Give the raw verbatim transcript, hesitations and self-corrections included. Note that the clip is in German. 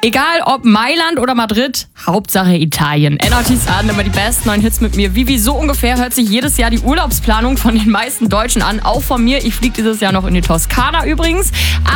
Egal ob Mailand oder Madrid, Hauptsache Italien. N R Ts an, immer die besten neuen Hits mit mir. Wie, wie so ungefähr hört sich jedes Jahr die Urlaubsplanung von den meisten Deutschen an. Auch von mir. Ich fliege dieses Jahr noch in die Toskana übrigens.